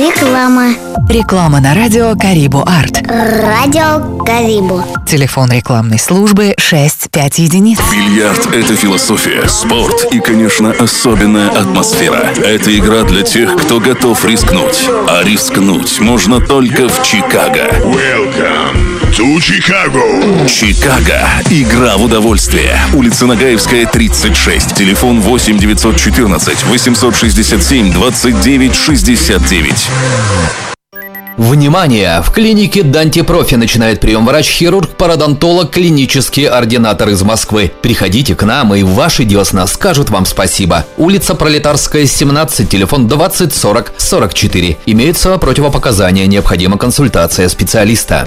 Реклама. Реклама на радио Карибу Арт. Радио Карибу. Телефон рекламной службы 65 единиц. Бильярд – это философия, спорт и, конечно, особенная атмосфера. Это игра для тех, кто готов рискнуть. А рискнуть можно только в Чикаго. Welcome to Chicago. Чикаго. Игра в удовольствие. Улица Нагаевская, 36. Телефон 8 914 867 29 69. Внимание! В клинике Данте Профи начинает прием врач-хирург-пародонтолог, клинический ординатор из Москвы. Приходите к нам, и ваши десна скажут вам спасибо. Улица Пролетарская, 17, телефон 20 40 44. Имеются противопоказания, необходима консультация специалиста.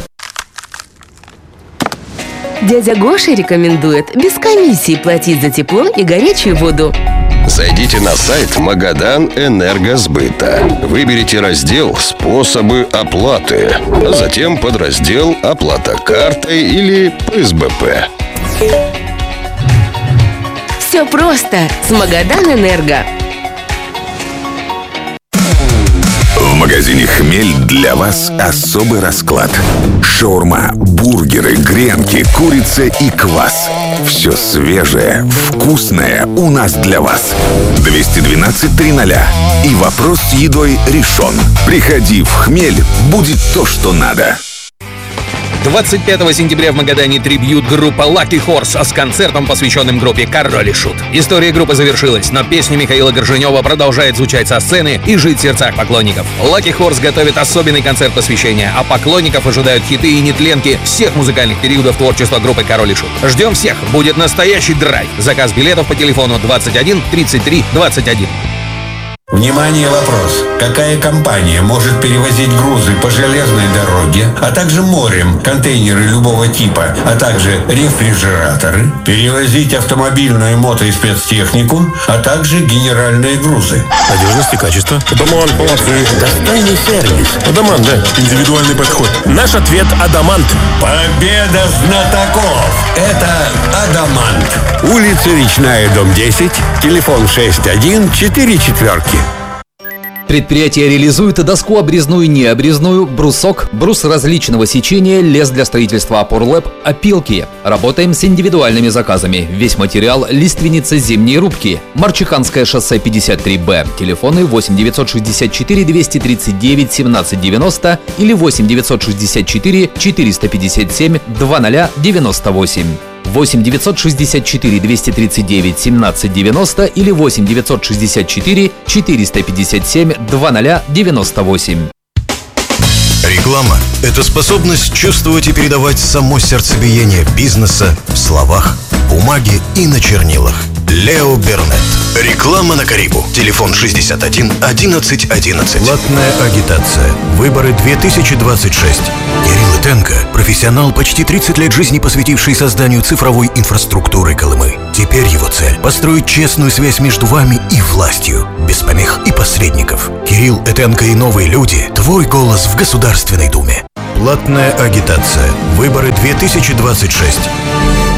Дядя Гоша рекомендует без комиссии платить за тепло и горячую воду. Зайдите на сайт Магадан Энергосбыта. Выберите раздел «Способы оплаты», а затем подраздел «Оплата картой» или ПСБП. Все просто с Магадан Энерго. В магазине «Хмель» для вас особый расклад. Шаурма, бургеры, гренки, курица и квас. Все свежее, вкусное у нас для вас. 212 300. И вопрос с едой решен. Приходи в «Хмель», будет то, что надо. 25 сентября в Магадане трибьют группа Lucky Horse с концертом, посвященным группе Король и Шут. История группы завершилась, но песня Михаила Горженева продолжает звучать со сцены и жить в сердцах поклонников. Lucky Horse готовит особенный концерт посвящения, а поклонников ожидают хиты и нетленки всех музыкальных периодов творчества группы Король и Шут. Ждем всех, будет настоящий драйв. Заказ билетов по телефону 21 33 21. Внимание, вопрос. Какая компания может перевозить грузы по железной дороге, а также морем, контейнеры любого типа, а также рефрижераторы, перевозить автомобильную мото- и спецтехнику, а также генеральные грузы? Надежность и качество. Адамант, молодцы. Достойный сервис. Адамант, да. Индивидуальный подход. Наш ответ – Адамант. Победа знатоков! Это Адамант. Улица Речная, дом 10, телефон 6144. Предприятие реализует доску обрезную, необрезную, брусок, брус различного сечения, лес для строительства опор ЛЭП, опилки. Работаем с индивидуальными заказами. Весь материал – лиственница зимней рубки. Марчиханское шоссе 53Б. Телефоны 8 964 239 17 90 или 8 964 457 2098. 8 964 239 17 90 или 8 964 457 2098. Реклама – это способность чувствовать и передавать само сердцебиение бизнеса в словах, бумаге и на чернилах. Лео Бернет. Реклама на Карибу. Телефон 61 11 11. Платная агитация. Выборы 2026. Кирилл Итенко – профессионал, почти 30 лет жизни посвятивший созданию цифровой инфраструктуры Колымы. Теперь его цель – построить честную связь между вами и властью, без помех и посредников. Кирилл Итенко и новые люди – твой голос в Государственной Думе. Платная агитация. Выборы 2026.